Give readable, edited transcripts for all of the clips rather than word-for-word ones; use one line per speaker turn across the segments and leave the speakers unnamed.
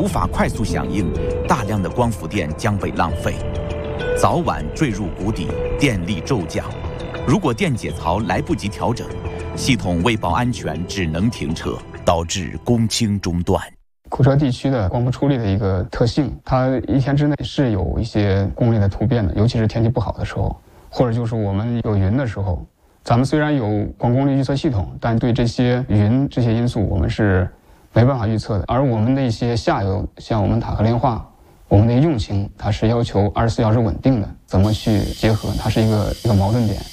无法快速响应，大量的光伏电将被浪费，早晚坠入谷底，电力骤降。如果电解槽来不及调整，系统为保安全只能停车，导致供氢中断。
库车地区的光伏出力的一个特性，它一天之内是有一些功率的突变的，尤其是天气不好的时候，或者就是我们有云的时候。咱们虽然有光功率预测系统，但对这些云这些因素我们是没办法预测的。而我们的一些下游，像我们塔河炼化，我们的用氢它是要求24小时稳定的，怎么去结合，它是一个矛盾点。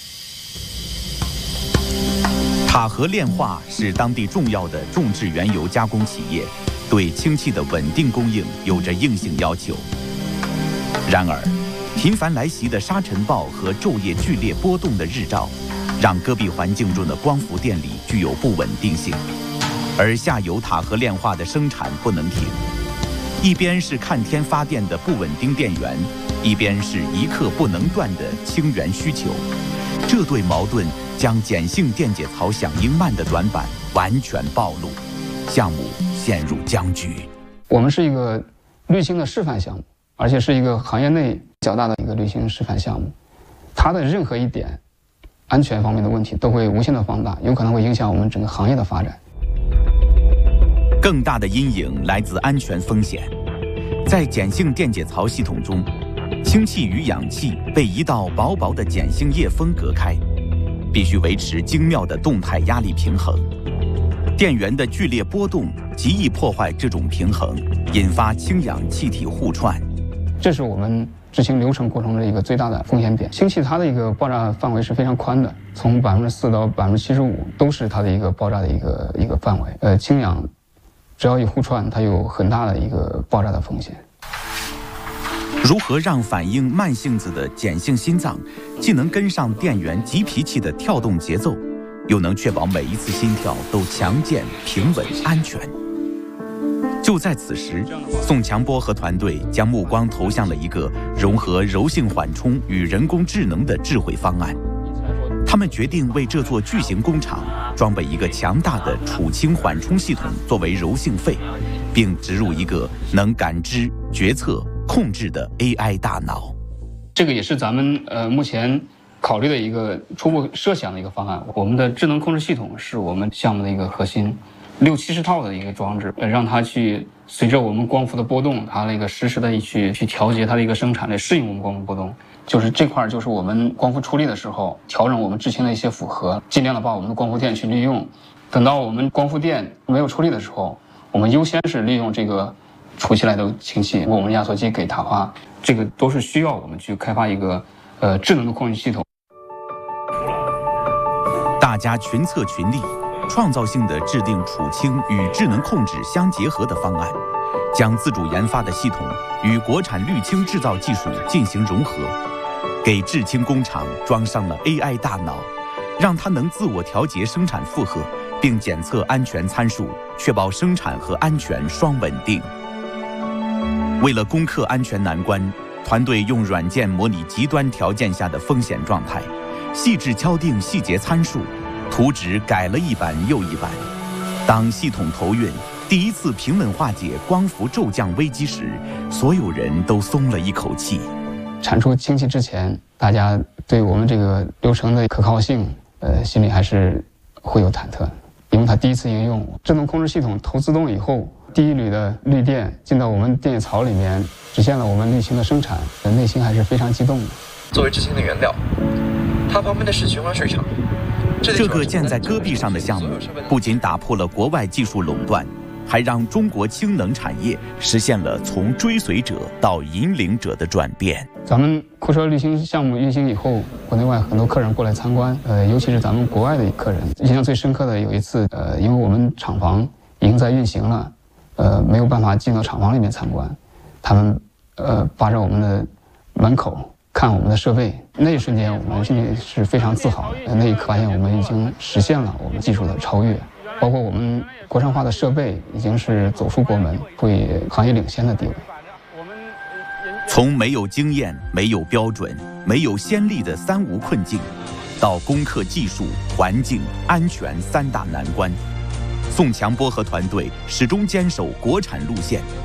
塔河炼化是当地重要的重质原油加工企业，对氢气的稳定供应有着硬性要求。然而，频繁来袭的沙尘暴和昼夜剧烈波动的日照，让戈壁环境中的光伏电力具有不稳定性，而下游塔河炼化的生产不能停。一边是看天发电的不稳定电源，一边是一刻不能断的氢源需求，这对矛盾将碱性电解槽响应慢的短板完全暴露，项目陷入僵局。
我们是一个滤氢的示范项目，而且是一个行业内较大的一个滤氢示范项目，它的任何一点安全方面的问题都会无限的放大，有可能会影响我们整个行业的发展。
更大的阴影来自安全风险。在碱性电解槽系统中，氢气与氧气被一道薄薄的碱性液封隔开，必须维持精妙的动态压力平衡。电源的剧烈波动极易破坏这种平衡，引发氢氧气体互串。
这是我们执行流程过程的一个最大的风险点。氢气它的一个爆炸范围是非常宽的，从4%到75%都是它的一个爆炸的一个范围。氢氧只要一互串，它有很大的一个爆炸的风险。
如何让反应慢性子的碱性心脏既能跟上电源急脾气的跳动节奏，又能确保每一次心跳都强健、平稳、安全？就在此时，宋强波和团队将目光投向了一个融合柔性缓冲与人工智能的智慧方案。他们决定为这座巨型工厂装备一个强大的储氢缓冲系统作为柔性肺，并植入一个能感知、决策、控制的 AI 大脑。
这个也是咱们目前考虑的一个初步设想的一个方案。我们的智能控制系统是我们项目的一个核心，60-70套的一个装置，让它去随着我们光伏的波动，它那个实时的去调节它的一个生产，来适应我们光伏波动。就是这块就是我们光伏出力的时候，调整我们制氢的一些负荷，尽量的把我们的光伏电去利用。等到我们光伏电没有出力的时候，我们优先是利用这个储起来的氢气，我们压缩机给塔化，这个都是需要我们去开发一个智能的控制系统。
大家群策群力，创造性地制定储氢与智能控制相结合的方案，将自主研发的系统与国产滤氢制造技术进行融合，给制氢工厂装上了 AI 大脑，让它能自我调节生产负荷，并检测安全参数，确保生产和安全双稳定。为了攻克安全难关，团队用软件模拟极端条件下的风险状态，细致敲定细节参数，图纸改了一版又一版。当系统投运，第一次平稳化解光伏骤降危机时，所有人都松了一口气。
产出氢气之前，大家对我们这个流程的可靠性，心里还是会有忐忑，因为它第一次应用智能控制系统投自动以后，第一缕的滤电进到我们电解槽里面，实现了我们滤氢的生产，内心还是非常激动的。
作为制氢的原料，它旁边的是循环水厂。
这个建在戈壁上的项目，不仅打破了国外技术垄断，还让中国氢能产业实现了从追随者到引领者的转变。
咱们库车滤氢项目运行以后，国内外很多客人过来参观，尤其是咱们国外的客人，印象最深刻的有一次，因为我们厂房已经在运行了，没有办法进到厂房里面参观，他们扒着我们的门口看我们的设备，那一瞬间我们心里是非常自豪的。那一刻发现我们已经实现了我们技术的超越，包括我们国产化的设备已经是走出国门，处于行业领先的地位。
从没有经验、没有标准、没有先例的3无困境，到攻克技术、环境、安全3大难关，宋强波和团队始终坚守国产路线，